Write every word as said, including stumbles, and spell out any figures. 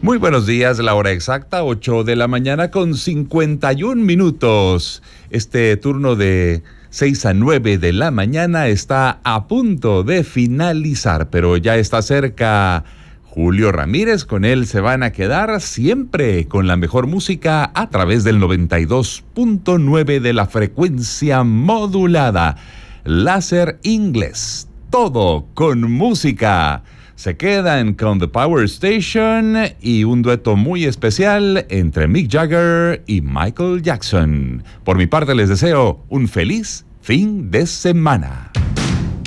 Muy buenos días, la hora exacta, ocho de la mañana con cincuenta y un minutos. Este turno de seis a nueve de la mañana está a punto de finalizar, pero ya está cerca Julio Ramírez. Con él se van a quedar siempre con la mejor música a través del noventa y dos punto nueve de la frecuencia modulada. Láser Inglés, todo con música. Se quedan con The Power Station y un dueto muy especial entre Mick Jagger y Michael Jackson. Por mi parte les deseo un feliz fin de semana.